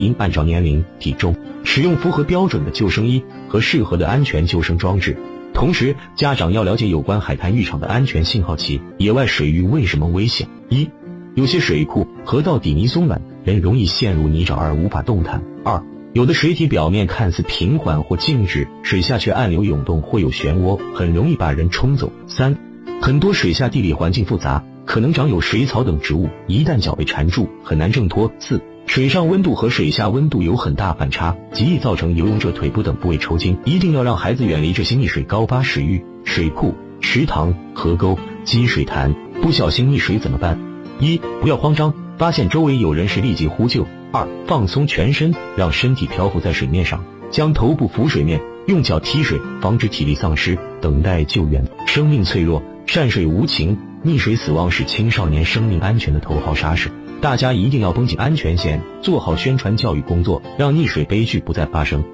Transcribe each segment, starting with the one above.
应按照年龄、体重使用符合标准的救生衣和适合的安全救生装置。同时，家长要了解有关海滩浴场的安全信号器。野外水域为什么危险？一、有些水库、河道底泥松软，人容易陷入泥沼而无法动弹。二、有的水体表面看似平缓或静止，水下却暗流涌动或有漩涡，很容易把人冲走。三、很多水下地理环境复杂，可能长有水草等植物，一旦脚被缠住，很难挣脱。四、水上温度和水下温度有很大反差，极易造成游泳者腿部等部位抽筋。一定要让孩子远离这些溺水高发水域、水库、池塘、河沟、积水潭。不小心溺水怎么办？一、不要慌张，发现周围有人时立即呼救。二、放松全身，让身体漂浮在水面上，将头部浮水面，用脚踢水，防止体力丧失，等待救援。生命脆弱，善水无情，溺水死亡是青少年生命安全的头号杀手。大家一定要绷紧安全线，做好宣传教育工作，让溺水悲剧不再发生。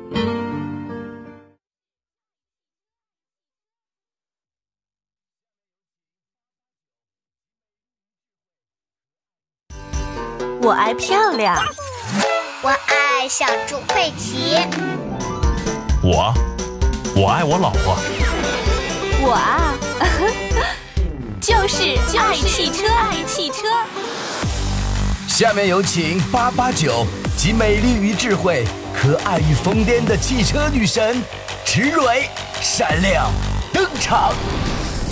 我爱漂亮， 我爱小猪佩奇， 我爱我老婆， 我啊，就是爱汽车，爱汽车。 下面有请889集美丽与智慧、可爱与疯癫的汽车女神池蕊闪亮登场。